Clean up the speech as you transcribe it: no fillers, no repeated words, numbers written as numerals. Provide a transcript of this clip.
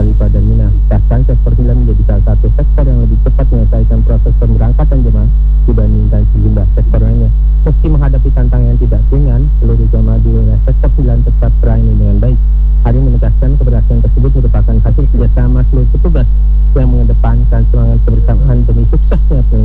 Musdalifah dan Mina. Bahkan sektor 9 menjadi salah satu sektor yang lebih cepat menyelesaikan proses pemberangkatan jemaah dibandingkan sejumlah sektor lainnya. Meski menghadapi tantangan yang tidak ringan, seluruh jemaah di wilayah sektor 9 tetap terlayani dengan baik. Hari menegaskan keberhasilan tersebut merupakan hasil kerjasama seluruh petugas yang mengedepankan semangat kebersamaan demi suksesnya